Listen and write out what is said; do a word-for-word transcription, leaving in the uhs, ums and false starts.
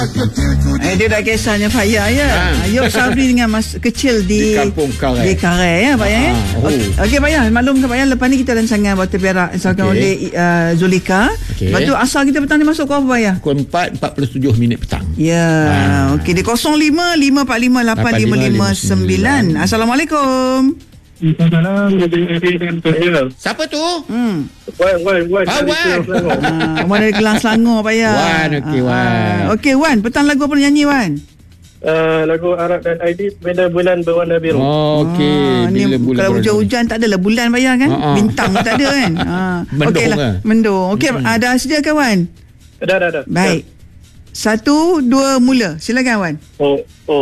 Eh, dia dah kisahnya Faya ya. Ha. Ayub Sabri dengan mas kecil di, di kampung Karai. Di Karai ya Pak ya. Oh. Okey okay, Pak ya, maklumkan Pak ya, lepas ni kita rancangan Batu Perak disampaikan okay. oleh uh, Zulika. Okay. Lepas tu asal kita petang ni masuk ke apa Pak ya? Pukul empat empat puluh tujuh minit petang. Ya. Ha. Okey, di kosong lima lima empat lima lapan lima lima sembilan. Assalamualaikum. Assalamualaikum. Siapa tu? Hmm. Wan, Wan, Wan. Ah, Wan. Ah, Wan dari Kelang Selangor Pak ya. Wan, okey Wan. Ah, okey Wan, petang lagu apa nyanyi Wan? Uh, lagu Arab dan Aidit, Benda Bulan Berwarna Biru. Oh, okey. Ah, Bila ni, bulan kalau hujan-hujan tak adalah bulan Pak ya kan? Ah, ah. Bintang tak ada kan? Ah. Mendung Okeylah, lah. mendung. Okey, hmm. ada sedia ke Wan? Dah, dah, dah. Baik. Satu, dua, mula. Silakan Wan. Oh, oh.